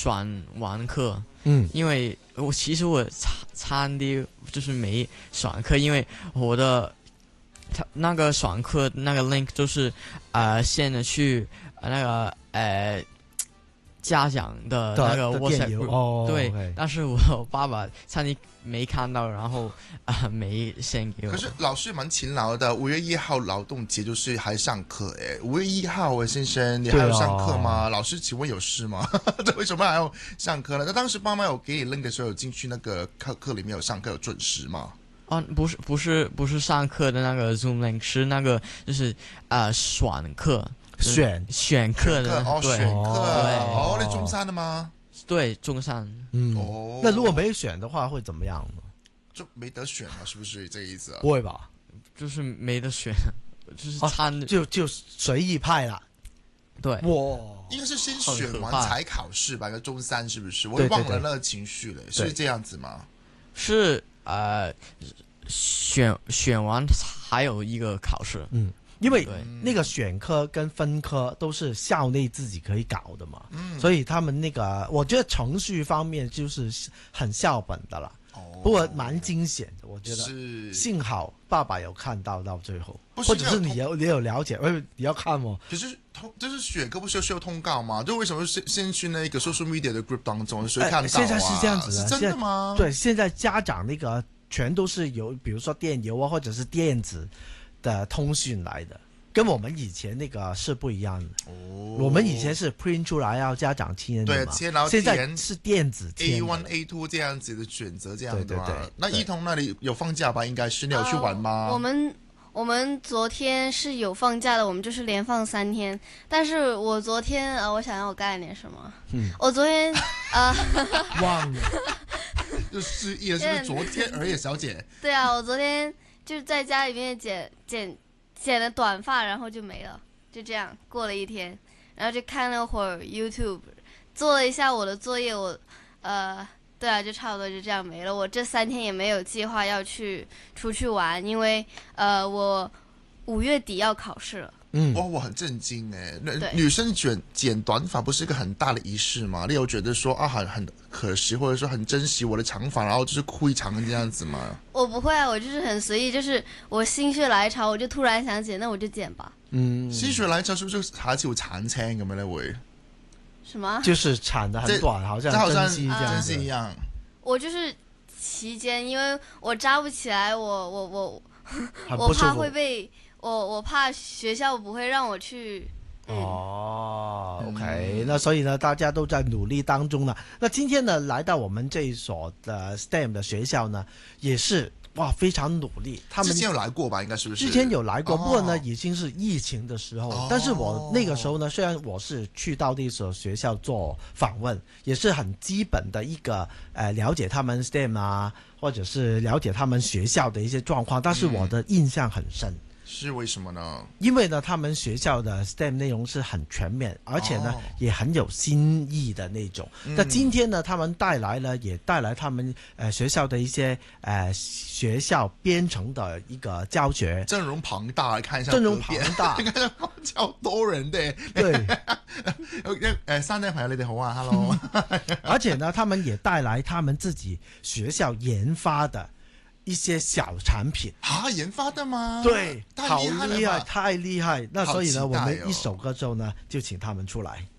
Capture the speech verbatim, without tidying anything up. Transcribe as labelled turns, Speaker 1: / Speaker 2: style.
Speaker 1: 选完课，
Speaker 2: 嗯，
Speaker 1: 因为我其实我差差啲就是没选课，因为我的他那个选课那个 link 就是呃先去呃那个呃家长的那个 WhatsApp group，、
Speaker 2: 哦，
Speaker 1: 对，
Speaker 2: okay
Speaker 1: 但是我爸爸差点没看到，然后啊、呃、没 send 给我。
Speaker 3: 可是老师蛮勤劳的，五月一号劳动节就是还上课哎，五月一号哎，先生你还要上课吗？老师请问有事吗？这为什么还要上课呢？那当时爸妈有给你 link 的时候，有进去那个课课里面有上课有准时吗？
Speaker 1: 哦，不是不是不是上课的那个 Zoom link， 是那个就是呃选课。
Speaker 2: 选
Speaker 1: 选课的
Speaker 3: 哦，
Speaker 1: 对
Speaker 3: 选课
Speaker 1: 哦，
Speaker 3: 哦，你中山的吗？
Speaker 1: 对，中山。
Speaker 2: 嗯，
Speaker 3: 哦，
Speaker 2: 那如果没选的话会怎么样呢？
Speaker 3: 就没得选了，是不是这个意思啊？
Speaker 2: 不会吧？
Speaker 1: 就是没得选，就是
Speaker 2: 啊
Speaker 1: 参、
Speaker 2: 就就随意派了。
Speaker 1: 对，
Speaker 2: 哇，
Speaker 3: 应该是先选完才考试吧？个中三是不是？我
Speaker 2: 对对
Speaker 3: 也忘了那个情绪了，是这样子吗？
Speaker 1: 是呃选选完还有一个考试。
Speaker 2: 嗯。因为
Speaker 1: 对
Speaker 2: 那个选科跟分科都是校内自己可以搞的嘛，
Speaker 3: 嗯，
Speaker 2: 所以他们那个我觉得程序方面就是很校本的啦，
Speaker 3: 哦，
Speaker 2: 不过蛮惊险的，我觉得。
Speaker 3: 是，
Speaker 2: 幸好爸爸有看到到最后，
Speaker 3: 不是
Speaker 2: 或者是你有你有了解，哎，你要看吗？
Speaker 3: 可是通就是选课不是需要通告吗？就为什么先先去那个 social media 的 group 当中，谁看到啊？
Speaker 2: 现在是这样子的，
Speaker 3: 是真的吗？
Speaker 2: 对，现在家长那个全都是由比如说电邮啊，或者是电子的通讯来的，跟我们以前那个是不一样的。
Speaker 3: 哦，
Speaker 2: 我们以前是 print 出来要家长签的嘛，
Speaker 3: 对，签然后
Speaker 2: 现在是电子签
Speaker 3: A
Speaker 2: 的
Speaker 3: one A two 这样子的选择，这样的吗？
Speaker 2: 对对对
Speaker 3: 那一彤那里有放假吧？应该是你有去玩吗？
Speaker 4: 呃、我们我们昨天是有放假的，我们就是连放三天。但是我昨天呃，我想要我干了点什么？嗯，我昨天呃
Speaker 2: 忘了，
Speaker 3: 就失忆了，是不是？昨天而已，小姐。
Speaker 4: 对啊，我昨天就是在家里面剪剪剪了短发，然后就没了，就这样过了一天，然后就看了会儿 YouTube， 做了一下我的作业，我呃。对啊，就差不多就这样没了。我这三天也没有计划要去出去玩，因为呃，我五月底要考试了。
Speaker 2: 嗯，
Speaker 3: 哇，我很震惊哎！女生卷剪短发不是一个很大的仪式吗？你有觉得说啊，很很可惜，或者说很珍惜我的长发，然后就是故意长成这样子吗？
Speaker 4: 我不会啊，我就是很随意，就是我心血来潮，我就突然想剪，那我就剪吧。
Speaker 2: 嗯，
Speaker 3: 心血来潮是不是下一次會鏟青咁樣咧？會
Speaker 4: 什麼？
Speaker 2: 就是鏟得很短，好像珍惜這樣
Speaker 3: 珍惜一樣。
Speaker 4: 我就是期間，因為我扎不起來，我我我
Speaker 2: 我
Speaker 4: 怕會被我我怕學校不會讓我去。
Speaker 2: 嗯、哦 ，OK，、嗯、那所以呢，大家都在努力當中呢。那今天呢，來到我們這一所的 S T E M 的學校呢，也是。哇，非常努力。他們
Speaker 3: 之前有來過吧？應該是不是？
Speaker 2: 之前有來過，
Speaker 3: 哦、
Speaker 2: 不過呢，已經是疫情的時候。哦、但是我那個時候呢，雖然我是去到那所學校做訪問，也是很基本的一個呃了解他們 S T E M 啊，或者是了解他們學校的一些狀況。但是我的印象很深。嗯，
Speaker 3: 是為什麼呢？
Speaker 2: 因為呢，他們學校的 S T E M 內容是很全面，而且呢，
Speaker 3: 哦、
Speaker 2: 也很有新意的那種。那、嗯、今天呢，他們帶來了，也帶來他們呃學校的一些呃學校編程的一個教學，
Speaker 3: 陣容龐大，看一下
Speaker 2: 陣容龐大，
Speaker 3: 你看超多人的。
Speaker 2: 對，
Speaker 3: 誒，三位朋友你哋好啊 ，Hello。
Speaker 2: 而且呢，他們也帶來他們自己學校研發的一些小產品
Speaker 3: 啊，研發的嗎？
Speaker 2: 對，
Speaker 3: 太
Speaker 2: 好
Speaker 3: 厲害了，
Speaker 2: 厲害，太厲害。那所以呢，
Speaker 3: 哦、
Speaker 2: 我們一首歌之後呢，就請他們出來。